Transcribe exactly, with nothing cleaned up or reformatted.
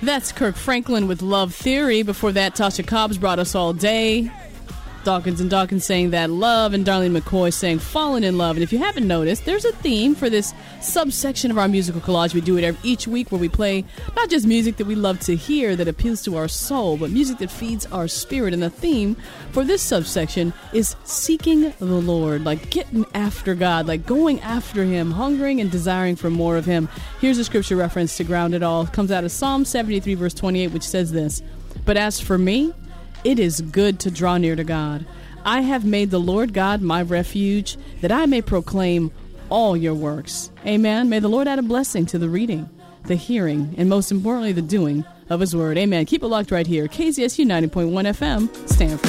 That's Kirk Franklin with Love Theory. Before that, Tasha Cobbs brought us All Day. Dawkins and Dawkins saying That Love, and Darlene McCoy saying Fallen in Love. And if you haven't noticed, there's a theme for this subsection of our musical collage. We do it every, each week, where we play not just music that we love to hear that appeals to our soul, but music that feeds our spirit. And the theme for this subsection is seeking the Lord, like getting after God, like going after Him, hungering and desiring for more of Him. Here's a scripture reference to ground it all. It comes out of Psalm seventy-three, verse twenty-eight, which says this: "But as for me, it is good to draw near to God. I have made the Lord God my refuge, that I may proclaim all your works." Amen. May the Lord add a blessing to the reading, the hearing, and most importantly, the doing of His word. Amen. Keep it locked right here. K Z S U ninety point one F M, Stanford.